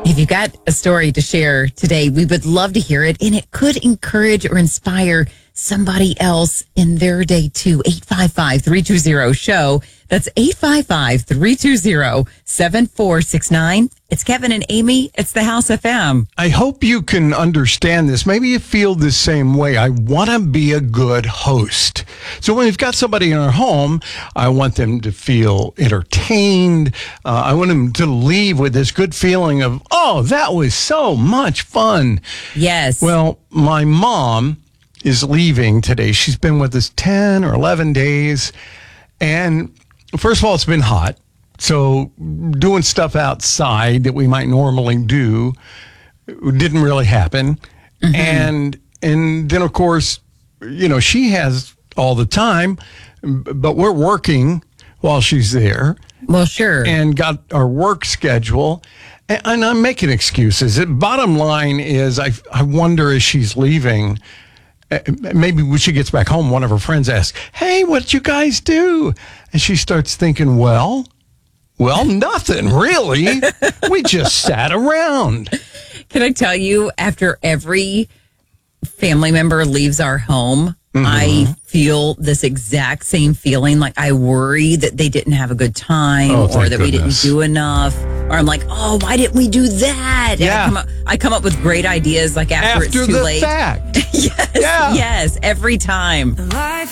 If you've got a story to share today, we would love to hear it, and it could encourage or inspire somebody else in their day too. 855-320-SHOW. That's 855-320-7469. It's Kevin and Amy. It's the House FM. I hope you can understand this. Maybe you feel the same way. I want to be a good host. So when we've got somebody in our home, I want them to feel entertained. I want them to leave with this good feeling of, oh, that was so much fun. Yes. Well, my mom is leaving today. She's been with us 10 or 11 days. And first of all, it's been hot. So doing stuff outside that we might normally do didn't really happen. Mm-hmm. And then, of course, you know, she has all the time, but we're working while she's there. Well, sure. And got our work schedule. And I'm making excuses. The bottom line is I wonder as she's leaving, maybe when she gets back home, one of her friends asks, hey, what did you guys do? And she starts thinking, well, nothing really. We just sat around. Can I tell you, after every family member leaves our home, I feel this exact same feeling. Like I worry that they didn't have a good time or that we didn't do enough. Or I'm like, oh, why didn't we do that? Yeah. I come up with great ideas like after it's too late. Fact. Yes, every time. Life